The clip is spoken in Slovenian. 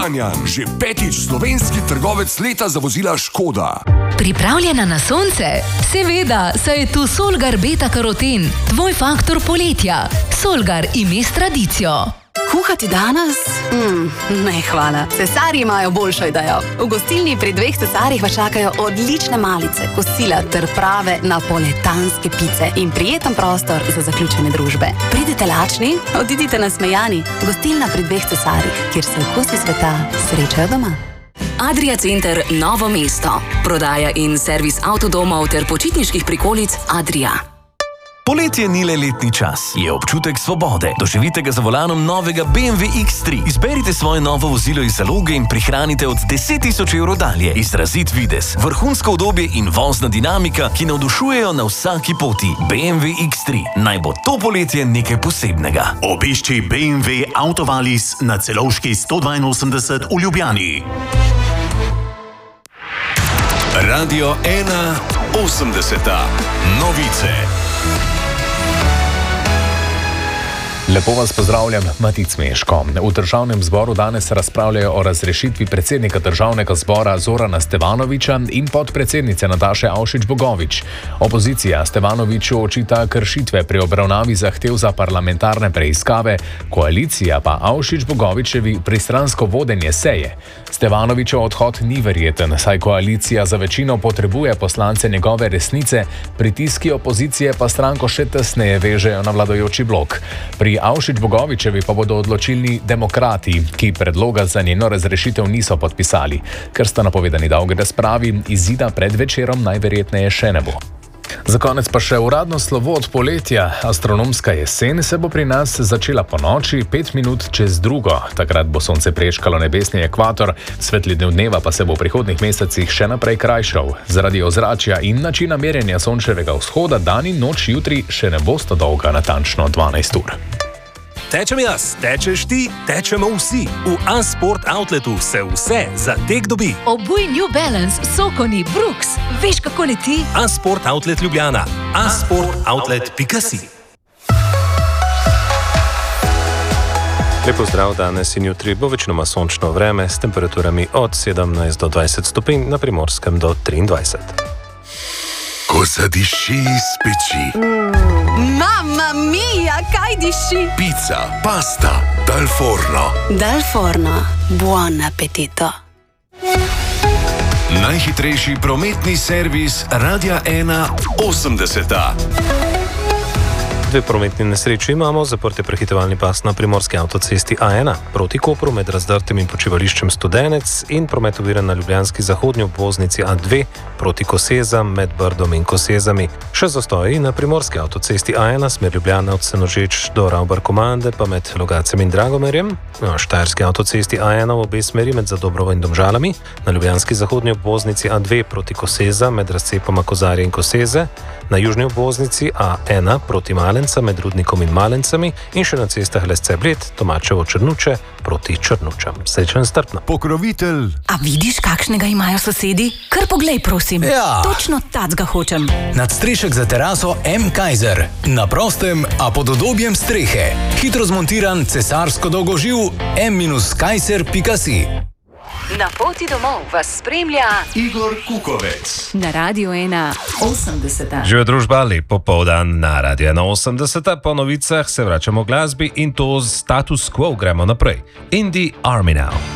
Kranjan, že 5. slovenski trgovec leta za vozila Škoda. Pripravljena na sonce? Seveda, saj je tu Solgar Beta Karoten, tvoj faktor poletja. Solgar ime s tradicijo. Kuhati danes? Ne, hvala. Cesarji imajo boljšo idejo. V gostilni pri Dveh cesarjih vas čakajo odlične malice, kosila ter prave napoletanske pice in prijeten prostor za zaključene družbe. Pridite lačni, odidite nasmejani. Gostilna pri Dveh cesarjih, kjer se okusi sveta srečajo doma. Adria Center Novo mesto. Prodaja in servis avtodomov ter počitniških prikolic Adria. Poletje ni le letni čas, je občutek svobode. Doživite ga za volanom novega BMW X3. Izberite svoje novo vozilo iz zaloge in prihranite od 10.000 evrov dalje. Izrazit videz, vrhunsko udobje in vozna dinamika, ki navdušujejo na vsaki poti. BMW X3. Naj bo to poletje nekaj posebnega. Obišči BMW Autovalis na Celovški 182 v Ljubljani. Radio 1 80. Novice. Lepo vas pozdravljam, Matic Meško. V državnem zboru danes razpravljajo o razrešitvi predsednika državnega zbora Zorana Stevanovića in podpredsednice Nataše Avšič-Bogovič. Opozicija Stevanoviću očita kršitve pri obravnavi zahtev za parlamentarne preiskave, koalicija pa Avšič-Bogovičevi pristransko vodenje seje. Stevanovićev odhod ni verjeten, saj koalicija za večino potrebuje poslance njegove resnice, pritiski opozicije pa stranko še tesneje vežejo na vladajoči blok. Pri Avšič-Bogovičevi pa bodo odločilni demokrati, ki predloga za njeno razrešitev niso podpisali. Ker sta napovedani dolgi razpravi, izida pred večerom najverjetneje še ne bo. Za konec pa še uradno slovo od poletja. Astronomska jesen se bo pri nas začela po noči 5 minut čez 2. Takrat bo sonce prečkalo nebesni ekvator, svetli del dneva pa se bo v prihodnjih mesecih še naprej krajšal. Zaradi ozračja in načina merjenja sončevega vzhoda dan in noč jutri še ne bosta dolga natančno 12 ur. Tečem jaz, tečeš ti, tečemo vsi. V A-Sport Outletu se vse za tek dobi. Obuj New Balance, Sokoni, Brooks. Veš, kako leti? A-Sport Outlet Ljubljana. asportoutlet.si. Lepo zdrav, danes in jutri bo večinoma sončno vreme s temperaturami od 17 do 20 stopinj, na Primorskem do 23. Ko zadiši iz peči. Mamma mia, kaj diši? Pizza, pasta, dal forno. Dal forno, buon appetito. Najhitrejši prometni servis Radia 1 80. Dve prometni nesreči imamo, zaprt je prehitevalni pas na primorski avtocesti A1 proti Kopru med razdrtim in počivališčem Studenec in promet oviran na ljubljanski zahodnji obvoznici A2 proti Kosezam med Brdom in Kosezami. Še zastoji na primorski avtocesti A1 smer Ljubljana od Senožeč do Ravbar-Komande pa med Logatcem in Dragomerjem, na štajerski avtocesti A1 v obe smeri med Zadobrovo in Domžalami, na ljubljanski zahodnji obvoznici A2 proti Kosezam med razcepoma Kozarje in Koseze, na južni obvoznici A1 proti Malenca med Rudnikom in Malencami in še na cestah Lesce-Bled, Tomačevo-Črnuče proti Črnučam. Srečen strpno. Pokrovitelj. A vidiš, kakšnega imajo sosedi? Kar poglej, prosim. Ja. Točno tacga hočem. Nadstrešek za teraso M. Kaiser. Na prostem, a pod udobjem strehe. Hitro zmontiran cesarsko dolgoživ m-kaiser.si. Na poti domov vas spremlja Igor Kukovec. na Radio 1 80. Živijo družba, lep popoldan na Radio 180. Po novicah se vračamo v glasbi in to z Status Quo gremo naprej. In the Army Now.